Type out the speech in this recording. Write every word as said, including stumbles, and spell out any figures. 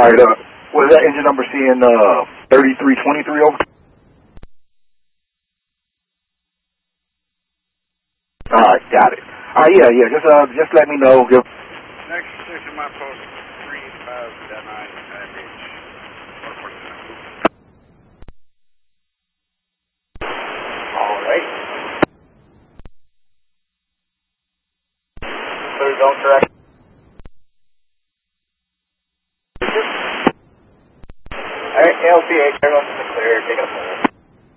right, uh, what is that engine number seeing, uh, thirty-three twenty-three over? Alright, got it. Alright, yeah, yeah, just, uh, just let me know. Give... Next station, my post, three five nine, H. Alright. Please don't correct.